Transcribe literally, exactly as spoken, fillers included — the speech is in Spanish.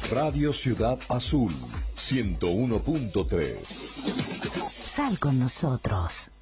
Radio Ciudad Azul, ciento uno punto tres. Sal con nosotros.